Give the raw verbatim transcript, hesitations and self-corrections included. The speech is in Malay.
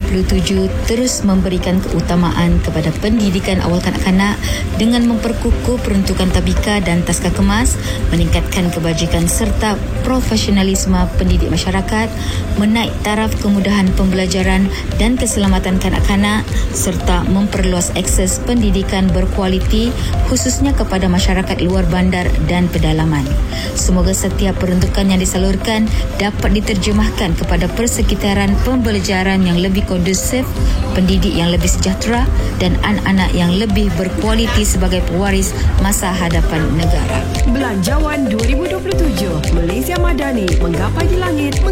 puluh tujuh terus memberikan keutamaan kepada pendidikan awal kanak-kanak dengan memperkukuh peruntukan tabika dan taska kemas, meningkatkan kebajikan serta profesionalisme pendidik masyarakat, menaik taraf kemudahan pembelajaran dan keselamatan kanak-kanak serta memperluas akses pendidikan berkualiti khususnya kepada masyarakat luar bandar dan pedalaman. Semoga setiap peruntukan yang disalurkan dapat diterjemahkan kepada persekitaran pembelajaran yang lebih kondusif, pendidik yang lebih sejahtera dan anak-anak yang lebih berkualiti sebagai pewaris masa hadapan negara. Belanjawan dua ribu dua puluh tujuh, Malaysia Madani menggapai di langit.